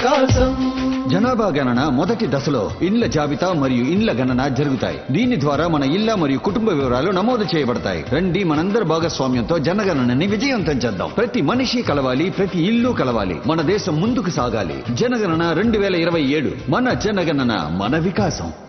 వికాసం. జనాభా గణన మొదటి దశలో ఇండ్ల జాబితా మరియు ఇండ్ల గణన జరుగుతాయి. దీని ద్వారా మన ఇళ్ల మరియు కుటుంబ వివరాలు నమోదు చేయబడతాయి. రండి మనందరి భాగస్వామ్యంతో జనగణనని విజయవంతం చేద్దాం. ప్రతి మనిషి కలవాలి, ప్రతి ఇల్లు కలవాలి. మన దేశం ముందుకు సాగాలి. జనగణన 2027. మన జనగణన మన వికాసం.